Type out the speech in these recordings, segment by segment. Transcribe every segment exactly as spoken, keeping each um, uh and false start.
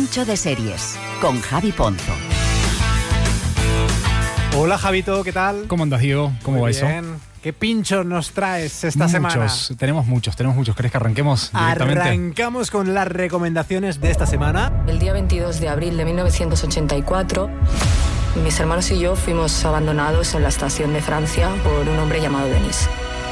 Pincho de Series, con Javi Ponzo. Hola Javito, ¿qué tal? ¿Cómo andas, Diego? ¿Cómo Muy va bien. eso? ¿Qué pinchos nos traes esta muchos, semana? Tenemos muchos, tenemos muchos. ¿Querés que arranquemos directamente? Arrancamos con las recomendaciones de esta semana. El día veintidós de abril de mil novecientos ochenta y cuatro, mis hermanos y yo fuimos abandonados en la estación de Francia por un hombre llamado Denis.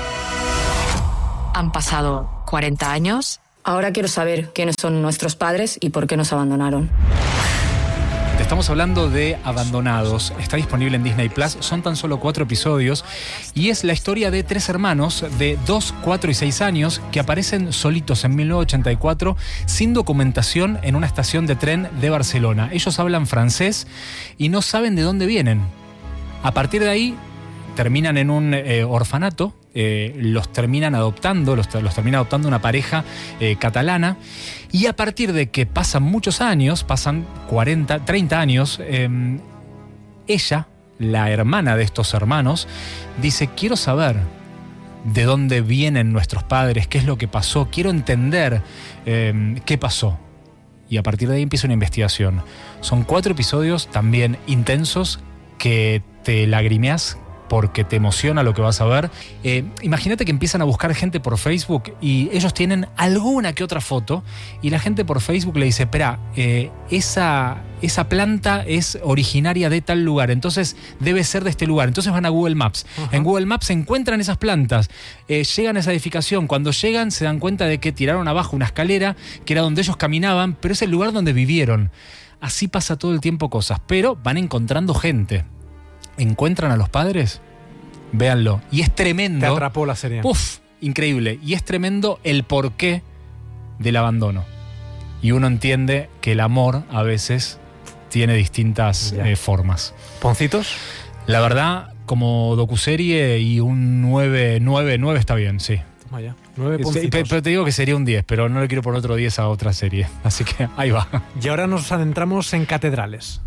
Han pasado cuarenta años. Ahora quiero saber quiénes son nuestros padres y por qué nos abandonaron. Te estamos hablando de Abandonados. Está disponible en Disney Plus. Son tan solo cuatro episodios. Y es la historia de tres hermanos de dos, cuatro y seis años que aparecen solitos en mil novecientos ochenta y cuatro sin documentación en una estación de tren de Barcelona. Ellos hablan francés y no saben de dónde vienen. A partir de ahí terminan en un eh, orfanato. Eh, los terminan adoptando, los, los termina adoptando una pareja eh, catalana, y a partir de que pasan muchos años, pasan cuarenta, treinta años, eh, ella, la hermana de estos hermanos, dice: quiero saber de dónde vienen nuestros padres, qué es lo que pasó, quiero entender eh, qué pasó. Y a partir de ahí empieza una investigación. Son cuatro episodios también intensos que te lagrimeas porque te emociona lo que vas a ver. Eh, imagínate que empiezan a buscar gente por Facebook y ellos tienen alguna que otra foto y la gente por Facebook le dice: espera, eh, esa, esa planta es originaria de tal lugar, entonces debe ser de este lugar. Entonces van a Google Maps. Uh-huh. En Google Maps encuentran esas plantas, eh, llegan a esa edificación. Cuando llegan se dan cuenta de que tiraron abajo una escalera que era donde ellos caminaban, pero es el lugar donde vivieron. Así pasa todo el tiempo cosas, pero van encontrando gente. ¿Encuentran a los padres? Véanlo. Y es tremendo. Te atrapó la serie. Uf, increíble. Y es tremendo el porqué del abandono. Y uno entiende que el amor a veces tiene distintas eh, formas. ¿Poncitos? La verdad, como docuserie y un nueve, nueve, nueve está bien, sí. Toma ya. nueve Sí, poncitos. pero, pero te digo que sería un diez, pero no le quiero poner otro diez a otra serie. Así que ahí va. Y ahora nos adentramos en catedrales.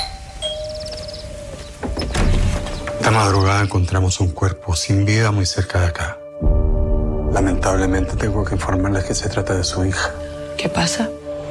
Esta madrugada encontramos un cuerpo sin vida muy cerca de acá. Lamentablemente tengo que informarles que se trata de su hija. ¿Qué pasa?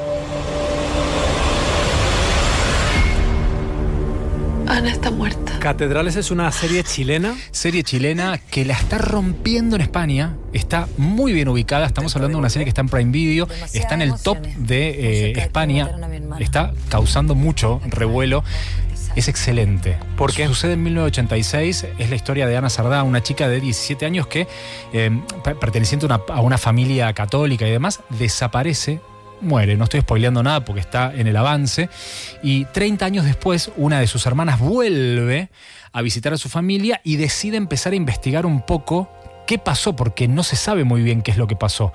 Ana está muerta. Catedrales es una serie chilena. Serie chilena que la está rompiendo en España. Está muy bien ubicada. Estamos hablando de una serie que está en Prime Video. Está en el top de eh, España. Está causando mucho revuelo. Es excelente. ¿Por qué? Sucede en mil novecientos ochenta y seis. Es la historia de Ana Sardá, una chica de diecisiete años que, eh, perteneciente a una, a una familia católica y demás, desaparece, muere. No estoy spoileando nada porque está en el avance. Y treinta años después, una de sus hermanas vuelve a visitar a su familia y decide empezar a investigar un poco qué pasó, porque no se sabe muy bien qué es lo que pasó.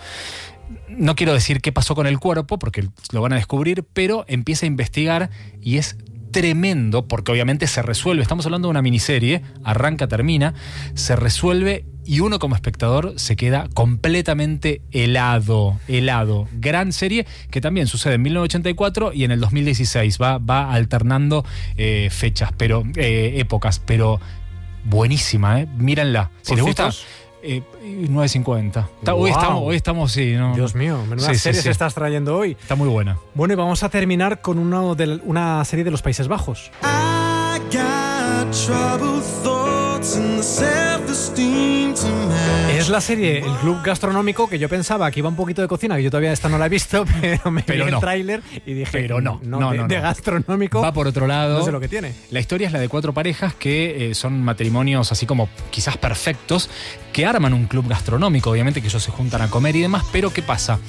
No quiero decir qué pasó con el cuerpo, porque lo van a descubrir, pero empieza a investigar y es tremendo, porque obviamente se resuelve. Estamos hablando de una miniserie, arranca, termina, se resuelve y uno como espectador se queda completamente helado, helado. Gran serie que también sucede en mil novecientos ochenta y cuatro y en el dos mil dieciséis. Va, va alternando eh, fechas, pero eh, épocas, pero buenísima, ¿eh? Mírenla. Si les gusta... Eh, nueve cincuenta. Wow. Hoy estamos, hoy estamos, sí. No, Dios mío, menudas sí, sí, series sí. estás trayendo hoy. Está muy buena. Bueno, y vamos a terminar con una, de, una serie de los Países Bajos. I got troubled thoughts and the self-esteem to match. Es la serie El Club Gastronómico, que yo pensaba que iba un poquito de cocina, que yo todavía esta no la he visto, pero me Pero vi no. el tráiler y dije, Pero no, no, de, no, de no. gastronómico. Va por otro lado. No sé lo que tiene. La historia es la de cuatro parejas que eh, son matrimonios así como quizás perfectos, que arman un club gastronómico, obviamente que ellos se juntan a comer y demás, pero ¿qué pasa?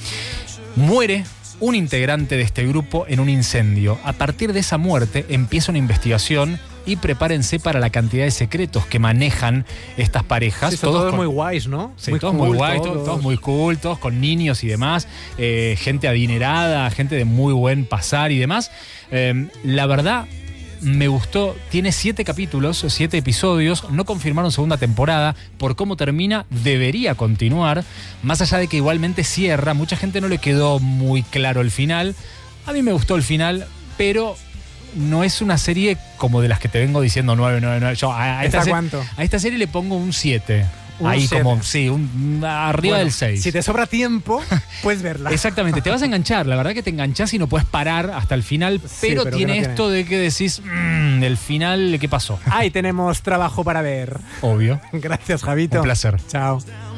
Muere un integrante de este grupo en un incendio. A partir de esa muerte empieza una investigación y prepárense para la cantidad de secretos que manejan estas parejas. Sí, son todos, con, muy guays, ¿no? Sí, muy todos cool, muy guays, todos. todos, todos muy cool, todos con niños y demás, eh, gente adinerada, gente de muy buen pasar y demás. Eh, la verdad, me gustó. Tiene siete capítulos, siete episodios. No confirmaron segunda temporada. Por cómo termina, debería continuar. Más allá de que igualmente cierra. Mucha gente no le quedó muy claro el final. A mí me gustó el final, pero no es una serie como de las que te vengo diciendo nueve, nueve, nueve. Yo a, a esta ¿Esta se- cuánto? a esta serie le pongo un siete. Un ahí siete. como, sí, un, arriba Bueno, del seis. Si te sobra tiempo, puedes verla. Exactamente, te vas a enganchar, la verdad que te enganchás y no puedes parar hasta el final, Sí, pero, pero tiene que no esto de que decís, mmm, el final, ¿qué pasó? Ahí tenemos trabajo para ver. Obvio. Gracias, Javito. Un placer. Chao.